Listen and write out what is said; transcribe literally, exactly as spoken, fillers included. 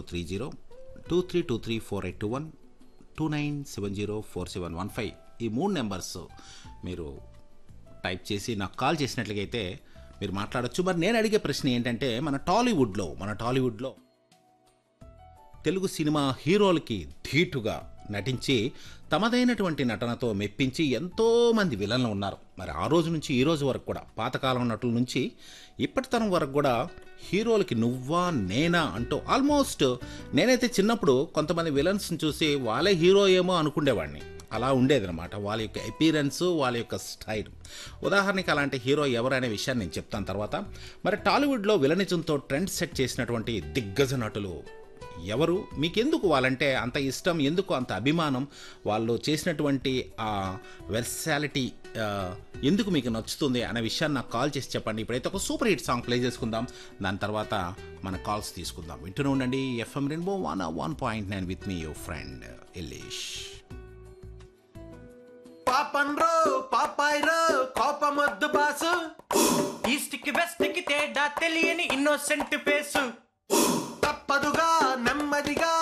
Three zero two three two three four eight two one two nine seven zero four seven one five ఈ మూడు numbers మీరు type చేసి నాకు call చేసినట్లయితే మీరు మాట్లాడొచ్చు. మరి నేను అడిగే ప్రశ్న ఏంటంటే, మన టాలీవుడ్లో మన టాలీవుడ్లో తెలుగు సినిమా హీరోలకి ధీటుగా నటించి తమదైనటువంటి నటనతో మెప్పించి ఎంతోమంది విలన్లు ఉన్నారు. మరి ఆ రోజు నుంచి ఈ రోజు వరకు కూడా, పాతకాలం నటుల నుంచి ఇప్పటి తరం వరకు కూడా హీరోలకి నువ్వా నేనా అంటూ ఆల్మోస్ట్ నేనైతే చిన్నప్పుడు కొంతమంది విలన్స్ని చూసి వాళ్ళే హీరో ఏమో అనుకునేవాడిని. అలా ఉండేదన్నమాట వాళ్ళ యొక్క అపీరెన్స్, వాళ్ళ యొక్క స్టైల్. ఉదాహరణకి అలాంటి హీరో ఎవరు అనే విషయాన్ని నేను చెప్తాను తర్వాత. మరి టాలీవుడ్లో విలనిజంతో ట్రెండ్ సెట్ చేసినటువంటి దిగ్గజ నటులు ఎవరు? మీకెందుకు వాళ్ళంటే అంత ఇష్టం, ఎందుకు అంత అభిమానం, వాళ్ళు చేసినటువంటి ఆ వెర్సాలిటీ ఎందుకు మీకు నచ్చుతుంది అనే విషయాన్ని నాకు కాల్ చేసి చెప్పండి. ఇప్పుడైతే ఒక సూపర్ హిట్ సాంగ్ ప్లే చేసుకుందాం, దాని తర్వాత మన కాల్స్ తీసుకుందాం. వింటూనే ఉండండి FM rainbow one one point nine with me your friend Yellesh. పాపన్రో పాపాయ్రో కోపమొద్దు boss, east కి వెస్ట్ కి తేడా తెలియని ఇన్నోసెంట్ ఫేసు, తప్పదుగా నెమ్మదిగా